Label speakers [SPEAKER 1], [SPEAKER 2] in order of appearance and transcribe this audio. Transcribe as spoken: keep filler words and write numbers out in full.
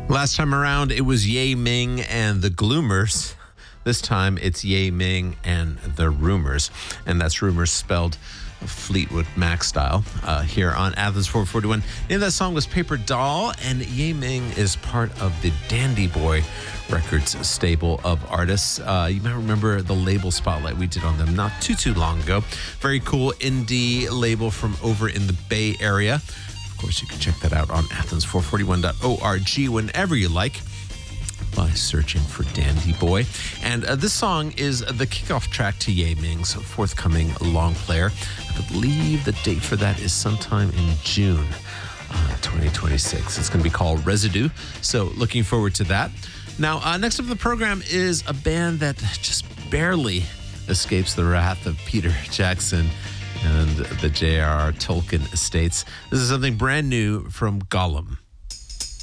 [SPEAKER 1] Last time around, it was Ye Ming and the Gloomers. This time, it's Ye Ming and the Rumors. And that's Rumors spelled Fleetwood Mac style uh, here on Athens four forty-one. The name of that song was Paper Doll, and Ye Ming is part of the Dandy Boy Records stable of artists. Uh, you might remember the label spotlight we did on them not too, too long ago. Very cool indie label from over in the Bay Area. Of course, you can check that out on athens four forty-one dot org whenever you like by searching for Dandy Boy. And uh, this song is the kickoff track to Ye Ming's forthcoming long player. I believe the date for that is sometime in June uh, twenty twenty-six. It's going to be called Residue, so looking forward to that. Now, uh, next up in the program is a band that just barely escapes the wrath of Peter Jackson and the J R R Tolkien estates. This is something brand new from Gollum.